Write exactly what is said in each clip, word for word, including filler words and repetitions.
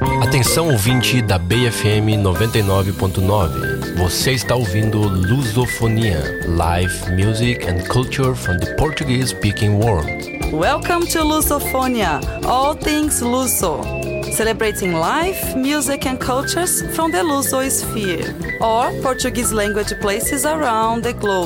Atenção ouvinte da B F M noventa e nove ponto nove. Você está ouvindo Lusofonia, live music and culture from the Portuguese-speaking world. Welcome to Lusofonia, all things Luso. Celebrating life, music and cultures from the Lusosphere, or Portuguese language places around the globe.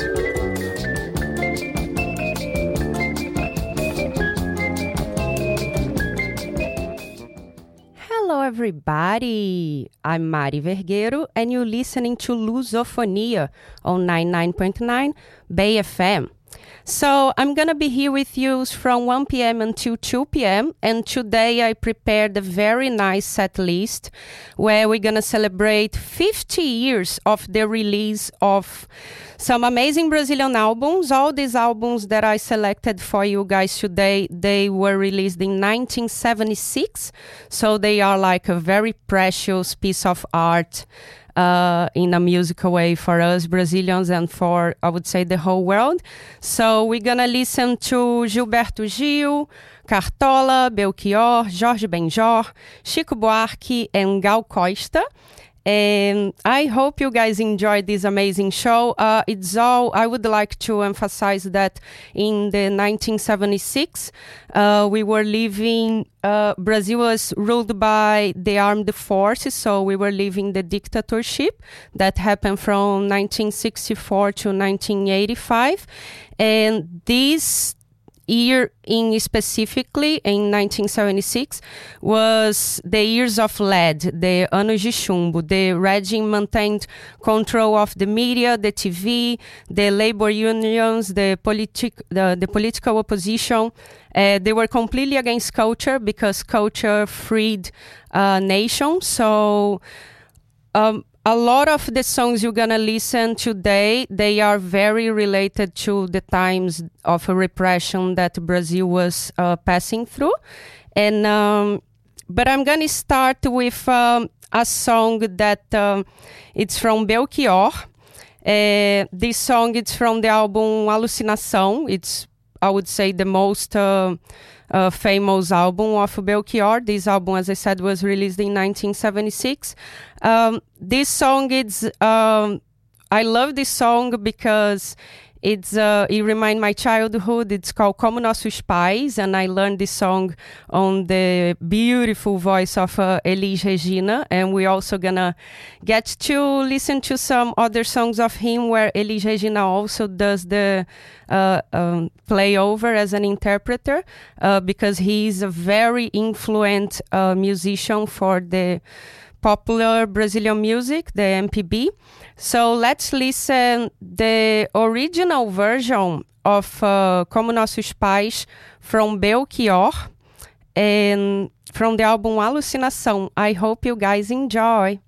Hello everybody, I'm Mari Vergueiro and you're listening to Lusofonia on ninety-nine point nine Bay F M. So I'm going to be here with you from one p.m. until two p.m. and today I prepared a very nice set list where we're going to celebrate fifty years of the release of some amazing Brazilian albums. All these albums that I selected for you guys today, they were released in nineteen seventy-six, so they are like a very precious piece of art Uh, in a musical way for us Brazilians and for, I would say, the whole world. So we're gonna listen to Gilberto Gil, Cartola, Belchior, Jorge Benjor, Chico Buarque, and Gal Costa. And I hope you guys enjoyed this amazing show. Uh, it's all, I would like to emphasize that in the nineteen seventy-six, uh, we were living, uh, Brazil was ruled by the armed forces, so we were living the dictatorship that happened from nineteen sixty-four to nineteen eighty-five. And this year in specifically in nineteen seventy-six was the years of lead, the anos de chumbo. The regime maintained control of the media, the T V, the labor unions, the, politic, the, the political opposition. Uh, they were completely against culture because culture freed a nation. So um, a lot of the songs you're gonna listen today, they are very related to the times of repression that Brazil was uh, passing through. And um, but I'm gonna start with um, a song that um, it's from Belchior. Uh, this song is from the album Alucinação. It's, I would say, the most uh, uh, famous album of Belchior. This album, as I said, was released in nineteen seventy-six. Um, this song is, um, I love this song because it's uh, it reminds my childhood. It's called Como Nossos Pais, and I learned this song on the beautiful voice of uh, Elis Regina, and we're also gonna get to listen to some other songs of him where Elis Regina also does the uh, um, play over as an interpreter, uh, because he's a very influent uh, musician for the popular Brazilian music, the M P B. So let's listen the original version of uh, Como Nossos Pais from Belchior and from the album Alucinação. I hope you guys enjoy.